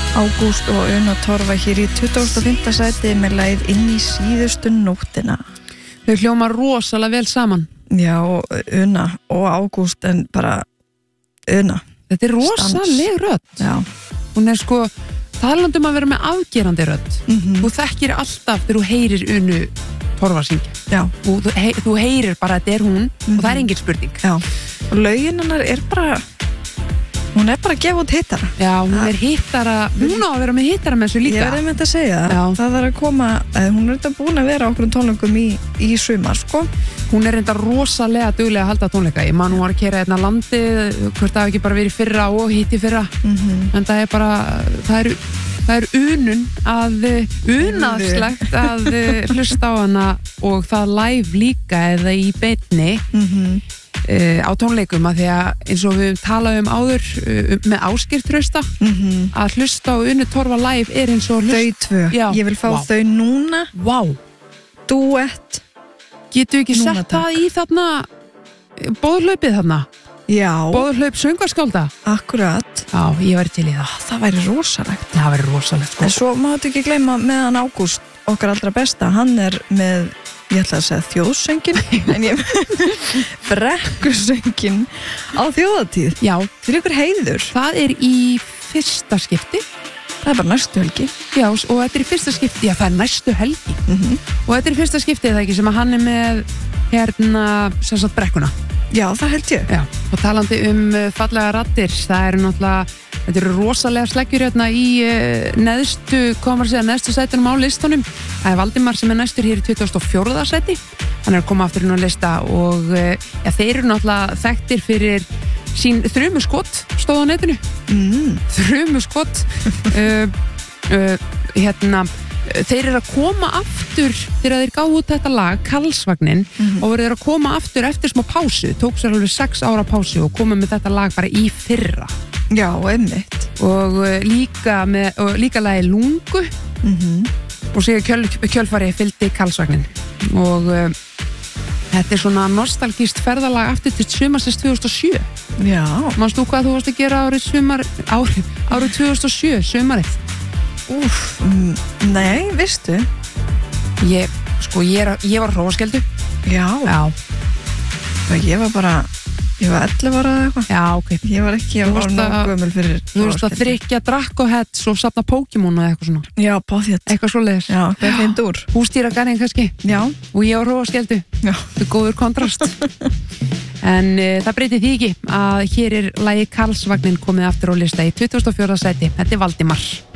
Ágúst og Una Torfa hér í 25. sæti með lagið Inn í síðustu nóttina. Þau hljóma rosalega vel saman. Já, Una og Ágúst, en bara Una. Þetta er rosaleg rödd. Já. Hún er sko, talandi að vera með afgerandi rödd. Þú þekkir alltaf þegar þú heyrir Unu Torfa syngja. Já. Og þú heyrir bara að þetta er hún og það er engin spurning. Já. Og lögin hennar er bara, hún er bara að gefa út hittara. Já, hún er hittara, hún á að vera með hittara með þessu líka. Ég verði með þetta að segja, það þarf að koma, hún er þetta búin að vera á okkur tónleikum í sumar, sko. Hún er reynda rosalega duglega að halda tónleika. Ég man hún var að keyra hérna landið, hvort það ekki bara verið fyrra og hitt í fyrra. En það er bara, það er unaðslegt að hlusta á hana og það live líka eða í beinni á tónleikum, að því að eins og við talaðum áður með Ásgeir Trausta að hlusta á Unu Torfa live er eins og þau tvö. Já. Ég vil fá þau núna. Duett. Getur ekki sett það í þarna bóðhlaupið þarna? Já. Bóðhlaup söngvarskálda? Akkurat. Já, ég væri til í það. Það væri rosalegt. Það væri rosalegt, sko. En svo máttu ekki gleyma meðan Ágúst, okkar allra besta, hann er með, ég ætla að segja þjóðsöngin, en ég brekkusöngin á þjóðatíð. Já. Til ykkur heiður. Það er í fyrsta skipti. Það er bara næstu helgi. Já, og þetta er í fyrsta skipti, já, það er næstu helgi. Og þetta er í fyrsta skipti, það ekki, sem að hann er með hérna, sem sagt, brekkuna. Já, það held ég. Já, og talandi fallega raddir, það eru náttúrulega, þetta eru rosalega sleggjur hérna í neðstu sætunum á listunum. Það er Valdimar sem er næstur hér í 24. sæti. Hann er að koma aftur inn á lista og ja, þeir eru náttúrulega þekktir fyrir sín þrumuskott, stóð á netinu. Þrumuskott. Hérna, þeir eru að koma aftur þegar þeir gáðu út þetta lag, Karlsvagnin, og voru þeir að koma aftur eftir smá pásu, tók sér alveg 6 ára pásu og koma með þetta lag bara í fyrra. Já, einmitt. Og líka lagi Lungu og sér kjölfari fylgdi Karlsvagnin og þetta er svona nostalgískt ferðalag aftur til sumarsins 2007. Já. Manstu hvað þú varst að gera árið 2007, sumarið? Nei, vistu? Ég var hrófaskjöldu. Já. Ég var 11 ára eða eitthvað. Já, ok. Ég var ekki að vera nóg gömul fyrir hrófaskjöldu. Þú veist að þrykja Drakkoheads og safna Pokémon og eitthvað svona. Já, báðið. Eitthvað svoleiðis. Já, það er hreint úr. Húsdýragarðinn kannski. Já. Og ég var hrófaskjöldu. Já. Þetta er góður kontrast. En það breytir því ekki að hér er lagi Karlsvagnin komið aftur á lista í 24. sæti. Þetta er Valdimar.